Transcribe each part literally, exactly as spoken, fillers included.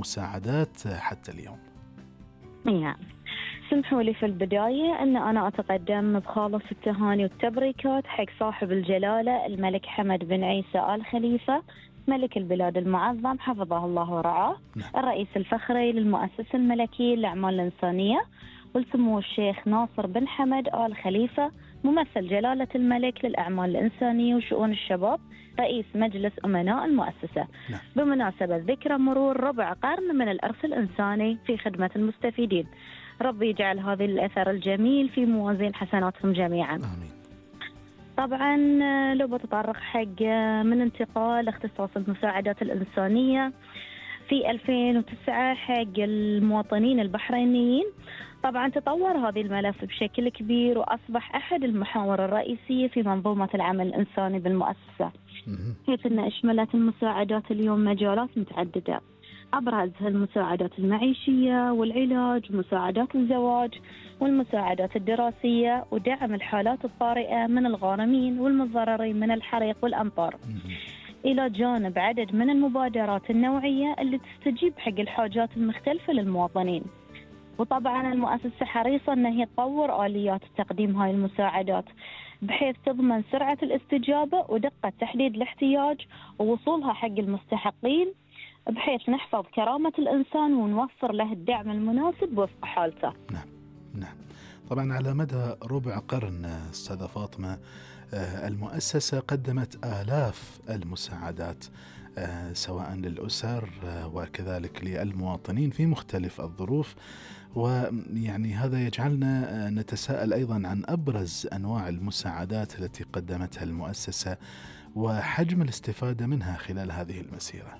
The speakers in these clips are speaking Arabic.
المساعدات حتى اليوم؟ نعم، سمحوا لي في البداية أن أنا أتقدم بخالص التهاني والتبريكات حق صاحب الجلالة الملك حمد بن عيسى آل خليفة ملك البلاد المعظم حفظه الله ورعاه، نعم. الرئيس الفخري للمؤسسة الملكية للأعمال الإنسانية، ولسمو الشيخ ناصر بن حمد آل خليفة ممثل جلالة الملك للأعمال الإنسانية وشؤون الشباب رئيس مجلس أمناء المؤسسة. نعم. بمناسبة ذكرى مرور ربع قرن من الإرث الإنساني في خدمة المستفيدين، ربي يجعل هذا الأثر الجميل في موازين حسناتهم جميعا. آمين. طبعا لو بتطرق حق من انتقال اختصاص المساعدات الإنسانية في ألفين وتسعة حق المواطنين البحرينيين، طبعا تطور هذا الملف بشكل كبير وأصبح أحد المحاور الرئيسية في منظومة العمل الإنساني بالمؤسسة، حيث أن أشملت المساعدات اليوم مجالات متعددة، أبرزها المساعدات المعيشية والعلاج ومساعدات الزواج والمساعدات الدراسية ودعم الحالات الطارئة من الغارمين والمتضررين من الحريق والأمطار، إلى جانب عدد من المبادرات النوعية اللي تستجيب حق الحاجات المختلفة للمواطنين. وطبعا المؤسسة حريصة أن هي تطور آليات تقديم هاي المساعدات بحيث تضمن سرعة الاستجابة ودقة تحديد الاحتياج ووصولها حق المستحقين، بحيث نحفظ كرامة الإنسان ونوفر له الدعم المناسب وفق حالته. نعم نعم. طبعا على مدى ربع قرن أستاذة فاطمة المؤسسة قدمت آلاف المساعدات سواء للأسر وكذلك للمواطنين في مختلف الظروف، ويعني هذا يجعلنا نتساءل أيضا عن أبرز أنواع المساعدات التي قدمتها المؤسسة وحجم الاستفادة منها خلال هذه المسيرة.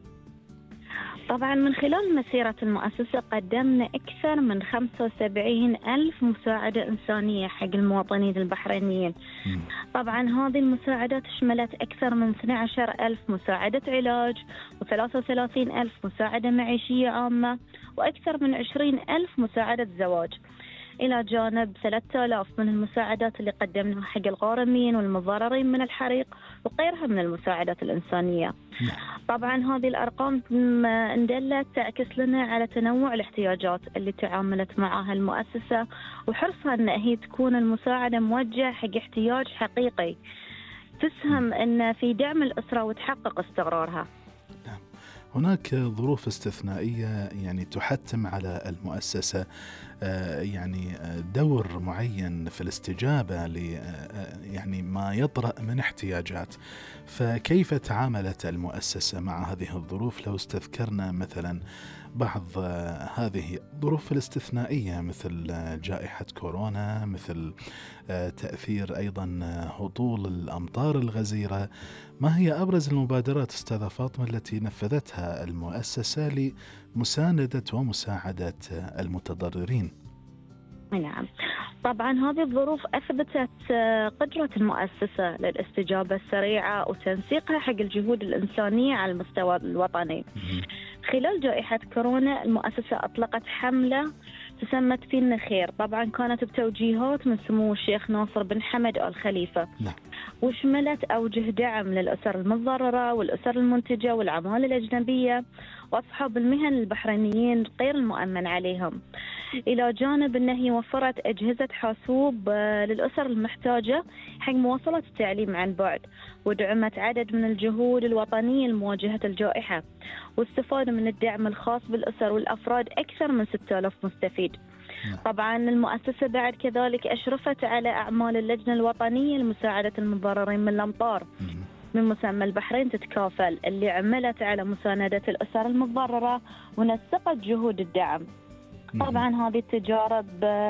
طبعا من خلال مسيرة المؤسسة قدمنا أكثر من خمسة وسبعين ألف مساعدة إنسانية حق المواطنين البحرينيين. م. طبعا هذه المساعدات شملت أكثر من اثني عشر ألف مساعدة علاج وثلاثة وثلاثين ألف مساعدة معيشية عامة وأكثر من عشرين ألف مساعدة زواج، إلى جانب ثلاثة آلاف من المساعدات اللي قدمناها حق الغارمين والمتضررين من الحريق وغيرها من المساعدات الإنسانية. طبعا هذه الأرقام اندلت تعكس لنا على تنوع الاحتياجات اللي تعاملت معها المؤسسة وحرصها أن هي تكون المساعدة موجهة حق احتياج حقيقي تسهم أن في دعم الأسرة وتحقق استقرارها. هناك ظروف استثنائية يعني تحتم على المؤسسة يعني دور معين في الاستجابة ل يعني ما يطرأ من احتياجات، فكيف تعاملت المؤسسة مع هذه الظروف؟ لو استذكرنا مثلا بعض هذه الظروف الاستثنائية مثل جائحة كورونا، مثل تأثير أيضا هطول الأمطار الغزيرة، ما هي أبرز المبادرات أستاذة فاطمة التي نفذتها المؤسسة لمساندة ومساعدة المتضررين؟ نعم، طبعا هذه الظروف أثبتت قدرة المؤسسة للاستجابة السريعة وتنسيقها حق الجهود الإنسانية على المستوى الوطني. خلال جائحة كورونا المؤسسة أطلقت حملة تسمت فينا خير، طبعا كانت بتوجيهات من سمو الشيخ ناصر بن حمد آل خليفة، وشملت أوجه دعم للأسر المتضررة والأسر المنتجة والعمالة الأجنبية وأصحاب المهن البحرينيين غير المؤمن عليهم، إلى جانب أنه هي وفرت أجهزة حاسوب للأسر المحتاجة حق مواصلة التعليم عن بعد، ودعمت عدد من الجهود الوطنية لمواجهة الجائحة، واستفادوا من الدعم الخاص بالأسر والأفراد أكثر من ستة آلاف مستفيد. طبعا المؤسسة بعد كذلك أشرفت على أعمال اللجنة الوطنية لمساعدة المتضررين من الأمطار من مسمى البحرين تتكافل، اللي عملت على مساندة الأسر المتضررة ونسقت جهود الدعم. طبعا هذه التجارب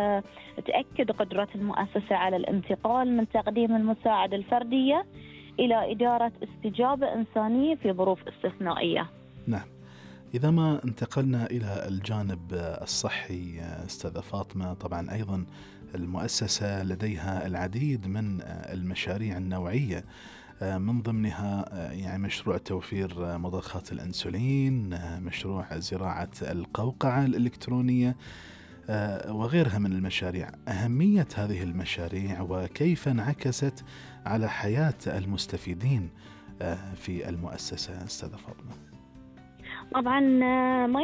تأكد قدرة المؤسسة على الانتقال من تقديم المساعدة الفردية إلى إدارة استجابة إنسانية في ظروف استثنائية. نعم، إذا ما انتقلنا إلى الجانب الصحي أستاذة فاطمة، طبعا أيضا المؤسسة لديها العديد من المشاريع النوعية، من ضمنها يعني مشروع توفير مضخات الأنسولين، مشروع زراعة القوقعة الإلكترونية وغيرها من المشاريع. أهمية هذه المشاريع وكيف انعكست على حياة المستفيدين في المؤسسة أستاذة فاطمة؟ طبعا ما